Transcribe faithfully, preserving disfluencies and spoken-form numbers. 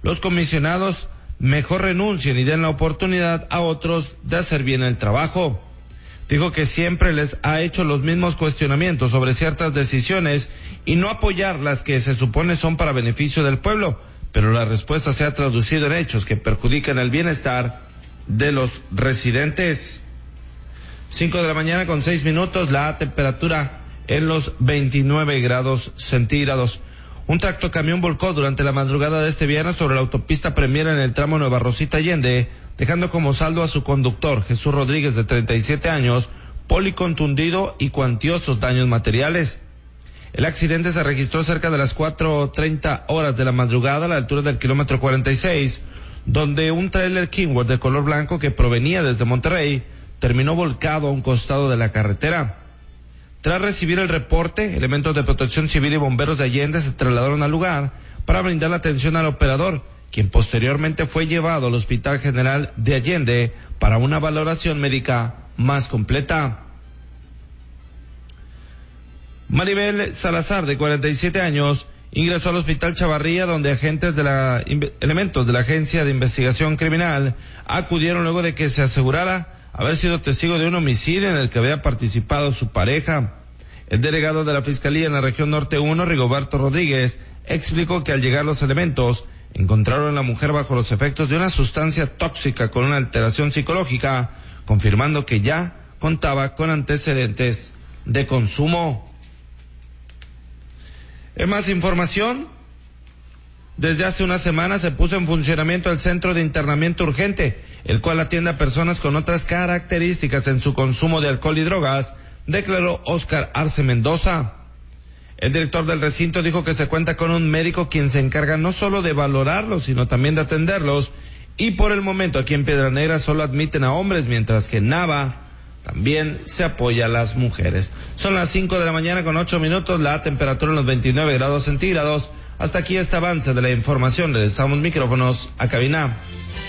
los comisionados mejor renuncien y den la oportunidad a otros de hacer bien el trabajo. Dijo que siempre les ha hecho los mismos cuestionamientos sobre ciertas decisiones y no apoyar las que se supone son para beneficio del pueblo, pero la respuesta se ha traducido en hechos que perjudican el bienestar de los residentes. Cinco de la mañana con seis minutos, la temperatura en los veintinueve grados centígrados. Un tractocamión volcó durante la madrugada de este viernes sobre la autopista Premier en el tramo Nueva Rosita Allende, dejando como saldo a su conductor, Jesús Rodríguez, de treinta y siete años, policontundido y cuantiosos daños materiales. El accidente se registró cerca de las cuatro treinta horas de la madrugada a la altura del kilómetro cuarenta y seis, donde un tráiler Kenworth de color blanco que provenía desde Monterrey terminó volcado a un costado de la carretera. Tras recibir el reporte, elementos de protección civil y bomberos de Allende se trasladaron al lugar para brindar la atención al operador, quien posteriormente fue llevado al Hospital General de Allende para una valoración médica más completa. Maribel Salazar, de cuarenta y siete años, ingresó al Hospital Chavarría, donde agentes de la elementos de la Agencia de Investigación Criminal acudieron luego de que se asegurara haber sido testigo de un homicidio en el que había participado su pareja. El delegado de la Fiscalía en la región Norte uno, Rigoberto Rodríguez, explicó que al llegar los elementos encontraron a la mujer bajo los efectos de una sustancia tóxica con una alteración psicológica, confirmando que ya contaba con antecedentes de consumo. En más información, desde hace una semana se puso en funcionamiento el Centro de Internamiento Urgente, el cual atiende a personas con otras características en su consumo de alcohol y drogas, declaró Óscar Arce Mendoza. El director del recinto dijo que se cuenta con un médico quien se encarga no solo de valorarlos, sino también de atenderlos, y por el momento aquí en Piedra Negra solo admiten a hombres, mientras que en Nava también se apoya a las mujeres. Son las cinco de la mañana con ocho minutos, la temperatura en los veintinueve grados centígrados. Hasta aquí este avance de la información. Le damos micrófonos a cabina.